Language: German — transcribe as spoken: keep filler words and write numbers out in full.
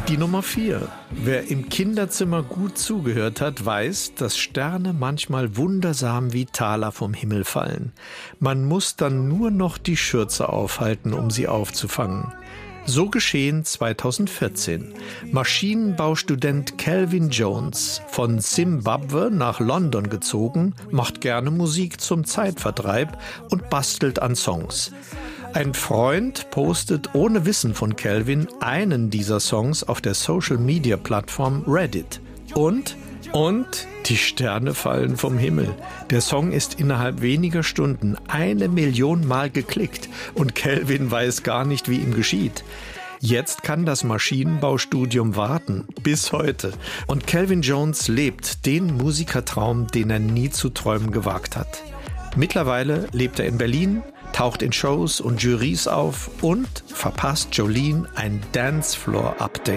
Die Nummer vier. Wer im Kinderzimmer gut zugehört hat, weiß, dass Sterne manchmal wundersam wie Taler vom Himmel fallen. Man muss dann nur noch die Schürze aufhalten, um sie aufzufangen. So geschehen zweitausendvierzehn. Maschinenbaustudent Calvin Jones, von Simbabwe nach London gezogen, macht gerne Musik zum Zeitvertreib und bastelt an Songs. Ein Freund postet ohne Wissen von Calvin einen dieser Songs auf der Social-Media-Plattform Reddit. Und, und die Sterne fallen vom Himmel. Der Song ist innerhalb weniger Stunden eine Million Mal geklickt und Calvin weiß gar nicht, wie ihm geschieht. Jetzt kann das Maschinenbaustudium warten, bis heute. Und Calvin Jones lebt den Musikertraum, den er nie zu träumen gewagt hat. Mittlerweile lebt er in Berlin, taucht in Shows und Jurys auf und verpasst Jolene ein Dancefloor-Update.